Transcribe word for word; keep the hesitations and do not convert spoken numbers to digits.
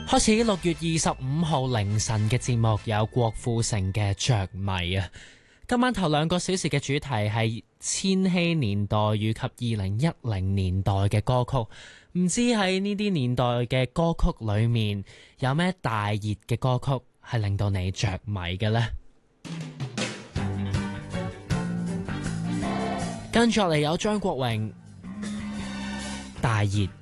開始六月二十五號凌晨嘅節目，有郭富城嘅着迷啊！今晚頭兩個小時嘅主題係千禧年代以及二零一零年代嘅歌曲，唔知喺呢啲年代嘅歌曲裏面有咩大熱嘅歌曲係令到你着迷嘅呢？跟住落嚟有張國榮大熱。